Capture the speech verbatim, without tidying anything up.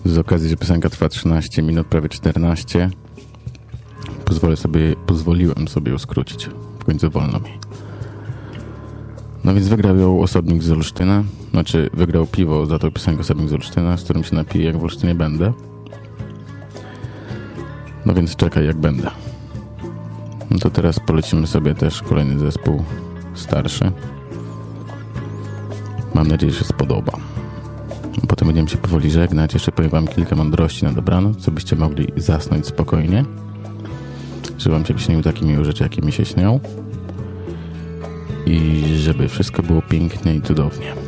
Z okazji, że piosenka trwa trzynaście minut, prawie czternaście, pozwolę sobie, pozwoliłem sobie ją skrócić. W końcu wolno mi. No więc wygrał ją osobnik z Olsztyna. Znaczy, wygrał piwo za tą piosenkę osobnik z Olsztyna, z którym się napiję, jak w Olsztynie będę. No więc czekaj, jak będę. No to teraz polecimy sobie też kolejny zespół starszy. Mam nadzieję, że się spodoba. Potem będziemy się powoli żegnać. Jeszcze powiem wam kilka mądrości na dobranoc, co byście mogli zasnąć spokojnie. Żeby wam się śniły takie miłe rzeczy, jakie mi się śnią. I żeby wszystko było pięknie i cudownie.